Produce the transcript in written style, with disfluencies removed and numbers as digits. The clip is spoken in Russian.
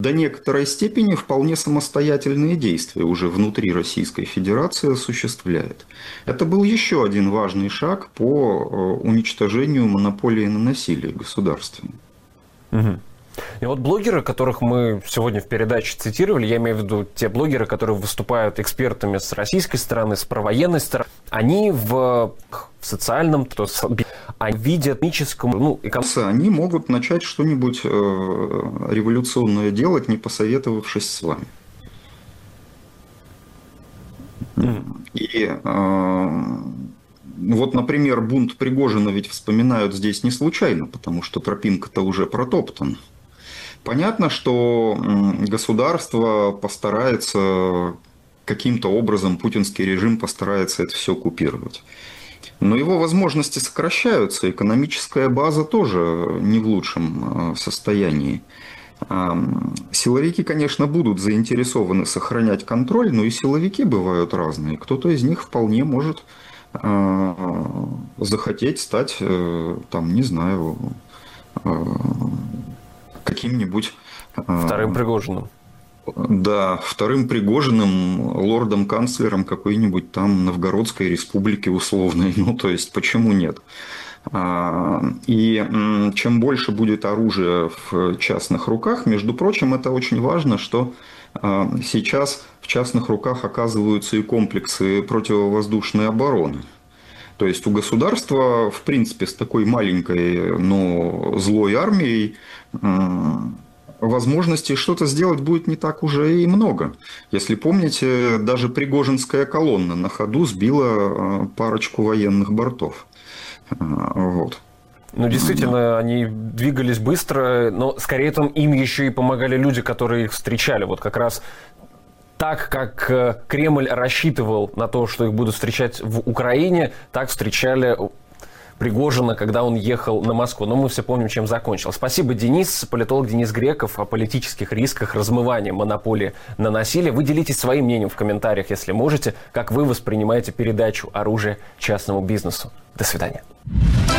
до некоторой степени вполне самостоятельные действия уже внутри Российской Федерации осуществляет. Это был еще один важный шаг по уничтожению монополии на насилие государственное. Угу. И вот блогеры, которых мы сегодня в передаче цитировали, я имею в виду те блогеры, которые выступают экспертами с российской стороны, с провоенной стороны, они в социальном, они видят этническом, Они могут начать что-нибудь революционное делать, не посоветовавшись с вами. И вот, например, бунт Пригожина ведь вспоминают здесь не случайно, потому что тропинка-то уже протоптана. Понятно, что государство постарается каким-то образом, путинский режим постарается это все купировать. Но его возможности сокращаются, экономическая база тоже не в лучшем состоянии. Силовики, конечно, будут заинтересованы сохранять контроль, но и силовики бывают разные. Кто-то из них вполне может захотеть стать, там, не знаю, каким-нибудь... Вторым Пригожиным. Да, вторым Пригожиным, лордом-канцлером какой-нибудь там Новгородской республики условной. Ну, то есть, почему нет? И чем больше будет оружия в частных руках, между прочим, это очень важно, что сейчас в частных руках оказываются и комплексы противовоздушной обороны. То есть у государства, в принципе, с такой маленькой, но злой армией возможностей что-то сделать будет не так уже и много. Если помните, даже Пригожинская колонна на ходу сбила парочку военных бортов. Вот. Ну, действительно, они двигались быстро, но скорее там им еще и помогали люди, которые их встречали. Вот как раз так, как Кремль рассчитывал на то, что их будут встречать в Украине, так встречали Пригожина, когда он ехал на Москву. Но мы все помним, чем закончилось. Спасибо, Денис. Политолог Денис Греков о политических рисках размывания монополии на насилие. Вы делитесь своим мнением в комментариях, если можете, как вы воспринимаете передачу «Оружие частному бизнесу». До свидания.